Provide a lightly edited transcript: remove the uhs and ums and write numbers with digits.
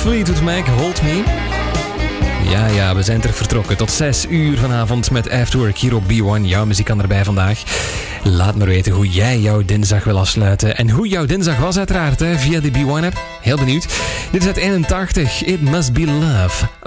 Fleetwood Mac, Hold Me. Ja, we zijn terug vertrokken. Tot 6 uur vanavond met Afterwork hier op B1. Jouw muziek kan erbij vandaag. Laat me weten hoe jij jouw dinsdag wil afsluiten. En hoe jouw dinsdag was uiteraard, hè, via de B1-app. Heel benieuwd. Dit is uit 81. It Must Be Love.